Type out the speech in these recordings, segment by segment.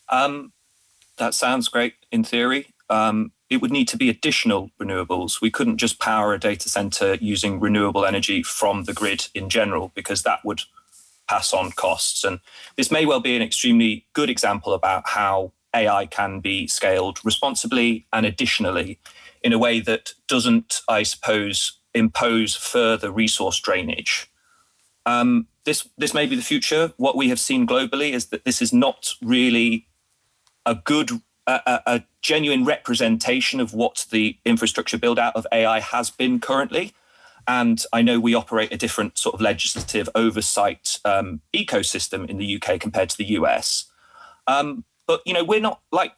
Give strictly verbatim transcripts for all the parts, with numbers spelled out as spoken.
Um, that sounds great in theory. Um, it would need to be additional renewables. We couldn't just power a data center using renewable energy from the grid in general, because that would pass on costs. And this may well be an extremely good example about how A I can be scaled responsibly and additionally in a way that doesn't, I suppose, impose further resource drainage. Um, this, this may be the future. What we have seen globally is that this is not really a good, a, a genuine representation of what the infrastructure build out of A I has been currently. And I know we operate a different sort of legislative oversight um, ecosystem in the U K compared to the U S. Um, but, you know, we're not like,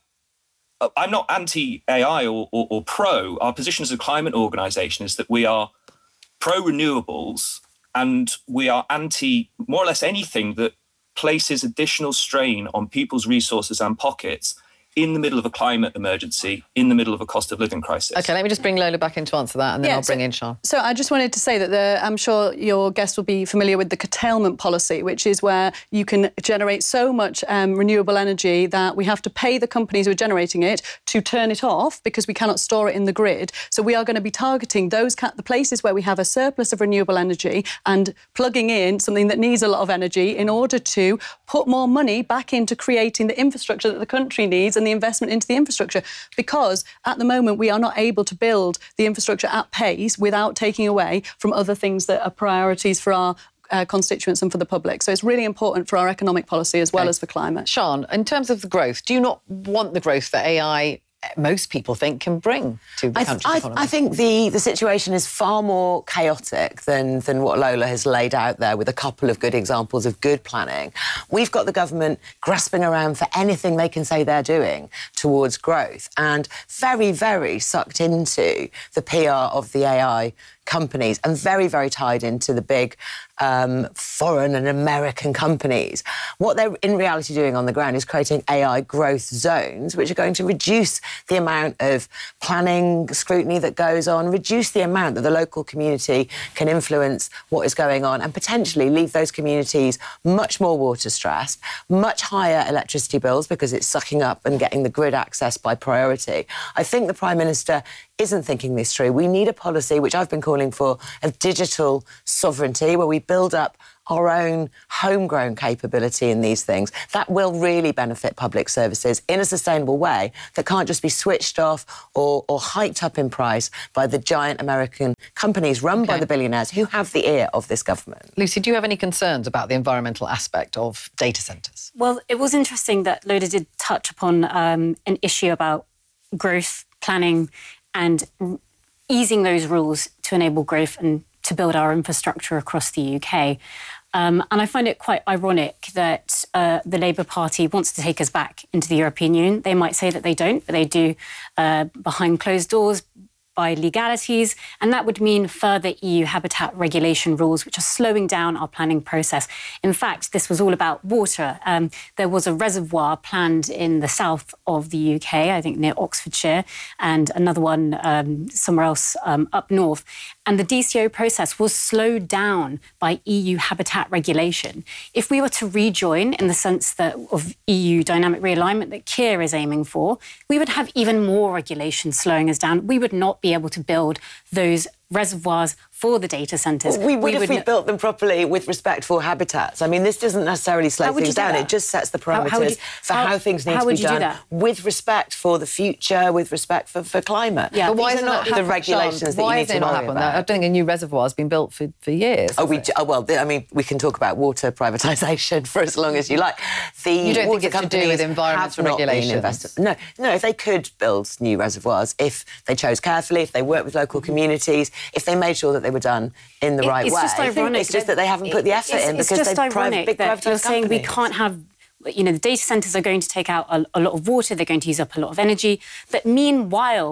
I'm not anti-A I or, or, or pro. Our position as a climate organisation is that we are pro-renewables and we are anti more or less anything that places additional strain on people's resources and pockets in the middle of a climate emergency, in the middle of a cost of living crisis. OK, let me just bring Lola back in to answer that, and then yeah, I'll bring so, in Sian. So I just wanted to say that the, I'm sure your guest will be familiar with the curtailment policy, which is where you can generate so much um, renewable energy that we have to pay the companies who are generating it to turn it off because we cannot store it in the grid. So we are going to be targeting those ca- the places where we have a surplus of renewable energy and plugging in something that needs a lot of energy in order to put more money back into creating the infrastructure that the country needs and the investment into the infrastructure, because at the moment we are not able to build the infrastructure at pace without taking away from other things that are priorities for our uh, constituents and for the public. So it's really important for our economic policy as well okay. as for climate. Sian, in terms of the growth, do you not want the growth that A I most people think can bring to the country's I, economy? I think the, the situation is far more chaotic than, than what Lola has laid out there, with a couple of good examples of good planning. We've got the government grasping around for anything they can say they're doing towards growth and very, very sucked into the P R of the A I companies and very, very tied into the big um, foreign and American companies. What they're in reality doing on the ground is creating A I growth zones, which are going to reduce the amount of planning scrutiny that goes on, reduce the amount that the local community can influence what is going on, and potentially leave those communities much more water stressed, much higher electricity bills because it's sucking up and getting the grid access by priority. I think the Prime Minister isn't thinking this through. We need a policy, which I've been calling for, of digital sovereignty, where we build up our own homegrown capability in these things. That will really benefit public services in a sustainable way that can't just be switched off or, or hiked up in price by the giant American companies run okay. by the billionaires who have the ear of this government. Lucy, do you have any concerns about the environmental aspect of data centres? Well, it was interesting that Lola did touch upon um, an issue about growth planning and easing those rules to enable growth and to build our infrastructure across the U K. Um, and I find it quite ironic that uh, the Labour Party wants to take us back into the European Union. They might say that they don't, but they do uh, behind closed doors, by legalities, and that would mean further E U habitat regulation rules, which are slowing down our planning process. In fact, this was all about water. Um, there was a reservoir planned in the south of the U K, I think near Oxfordshire, and another one um, somewhere else um, up north. And the D C O process was slowed down by E U habitat regulation. If we were to rejoin in the sense that of E U dynamic realignment that Keir is aiming for, we would have even more regulation slowing us down. We would not be able to build those reservoirs for the data centres. Well, we would we if would we n- built them properly with respect for habitats. I mean, this doesn't necessarily slow things do down. That? It just sets the parameters how, how you, for how, how things need to be done with respect for the future, with respect for, for climate. Yeah, but why These is are not not the regulations Sean, that you need to worry happen? about. I don't think a new reservoir has been built for, for years. Oh, we, oh, well, I mean, we can talk about water privatisation for as long as you like. The you don't water think it's to do with environmental regulations? No, no, if they could build new reservoirs, if they chose carefully, if they worked with local communities, if they made sure that they were done in the it, right it's way. Just ironic it's just that they haven't put the effort it's, in it's because they've private, ironic big that you're saying companies. We can't have, you know, the data centres are going to take out a, a lot of water, they're going to use up a lot of energy, but meanwhile,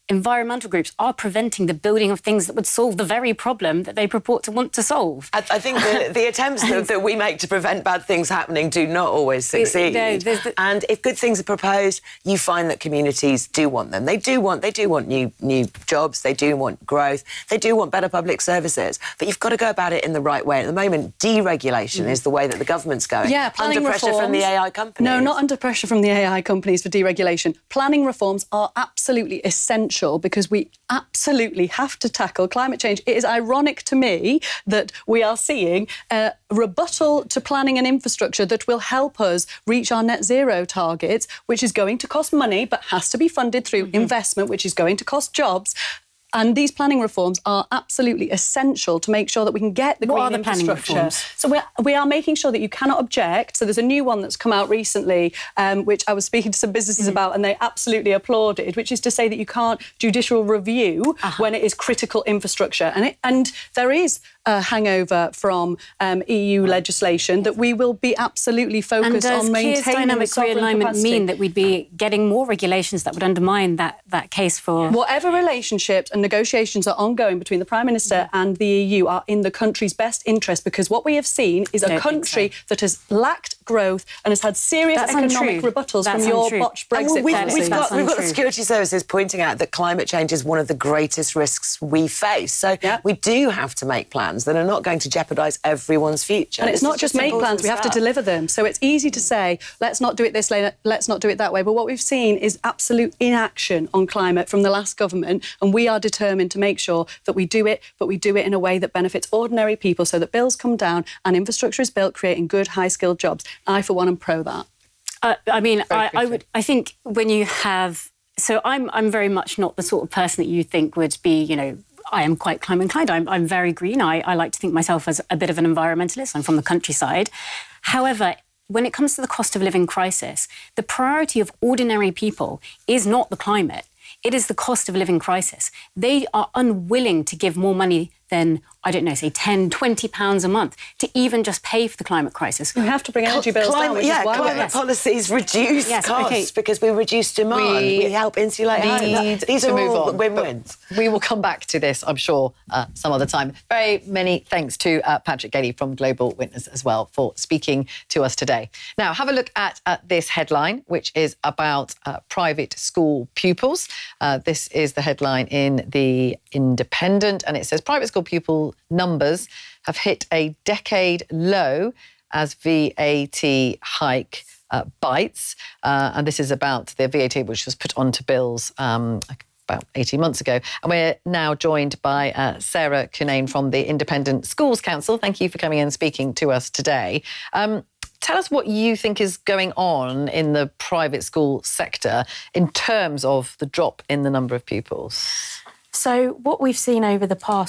environmental groups are preventing the building of things that would solve the very problem that they purport to want to solve. I, I think the, the attempts that, that we make to prevent bad things happening do not always succeed. no, there's the- and if good things are proposed, you find that communities do want them. They do want they do want new new jobs. They do want growth. They do want better public services. But you've got to go about it in the right way. At the moment, deregulation mm. is the way that the government's going. Yeah, planning under pressure reforms, from the A I companies. No, not under pressure from the A I companies for deregulation. Planning reforms are absolutely essential because we absolutely have to tackle climate change. It is ironic to me that we are seeing a rebuttal to planning and infrastructure that will help us reach our net zero targets, which is going to cost money but has to be funded through mm-hmm. investment, which is going to cost jobs. And these planning reforms are absolutely essential to make sure that we can get the what green are the infrastructure. Planning reforms? So we're, we are making sure that you cannot object. So there's a new one that's come out recently, um, which I was speaking to some businesses mm. about, and they absolutely applauded, which is to say that you can't judicial review uh-huh. when it is critical infrastructure. And, it, and there is a hangover from um, E U legislation that we will be absolutely focused on maintaining. And does Keir's dynamic realignment capacity. mean that we'd be getting more regulations that would undermine that, that case for... Whatever relationships and negotiations are ongoing between the Prime Minister mm. and the E U are in the country's best interest, because what we have seen is a country so. that has lacked growth and has had serious That's economic untrue. rebuttals That's from your untrue. botched Brexit we've, policy. we've, got, That's we've got the untrue. security services pointing out that climate change is one of the greatest risks we face. So yep. we do have to make plans that are not going to jeopardise everyone's future. And it's this not just make plans, we have to stuff. deliver them. So it's easy to say, let's not do it this way, let's not do it that way. But what we've seen is absolute inaction on climate from the last government, and we are determined to make sure that we do it, but we do it in a way that benefits ordinary people so that bills come down and infrastructure is built, creating good, high-skilled jobs. I, for one, am pro that. Uh, I mean, I, I would. I think when you have, so I'm, I'm very much not the sort of person that you think would be, you know, I am quite climate inclined. I'm, I'm very green. I, I like to think myself as a bit of an environmentalist. I'm from the countryside. However, when it comes to the cost of living crisis, the priority of ordinary people is not the climate. It is the cost of living crisis. They are unwilling to give more money than, I don't know, say ten, twenty pounds a month to even just pay for the climate crisis. We have to bring energy bills climate, down, which yeah, is why climate yes. policies reduce Yes, costs okay. because we reduce demand. We, We help insulate homes. These to are move all on, win-wins. but we will come back to this, I'm sure, uh, some other time. Very many thanks to uh, Patrick Gelly from Global Witness as well for speaking to us today. Now, have a look at uh, this headline, which is about uh, private school pupils. Uh, this is the headline in The Independent, and it says private school pupil numbers have hit a decade low as V A T hike uh, bites. Uh, and this is about the V A T which was put onto bills um, about eighteen months ago. And we're now joined by uh, Sarah Cunane from the Independent Schools Council. Thank you for coming in and speaking to us today. Um, Tell us what you think is going on in the private school sector in terms of the drop in the number of pupils. So what we've seen over the past